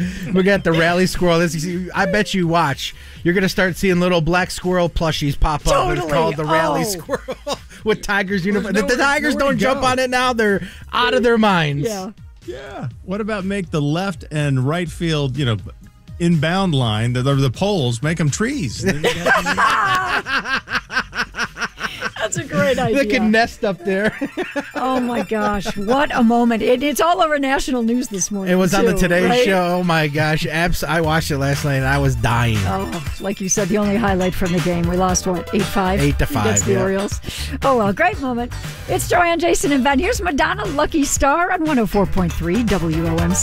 We got the rally squirrel. I bet you watch. You're going to start seeing little black squirrel plushies pop up. Totally. It's called the rally squirrel with Tigers uniform. The Tigers don't jump on it now. They're out of their minds. Yeah. What about make the left and right field, inbound line, the poles, make them trees? That's a great idea. They can nest up there. Oh, my gosh. What a moment. It's all over national news this morning. It was on the Today right? Show. Oh, my gosh. I watched it last night, and I was dying. Oh, like you said, the only highlight from the game. We lost, 8-5? 8-5, against the Orioles. Oh, well, great moment. It's Joanne, Jason, and Ben. Here's Madonna, Lucky Star on 104.3 WOMC.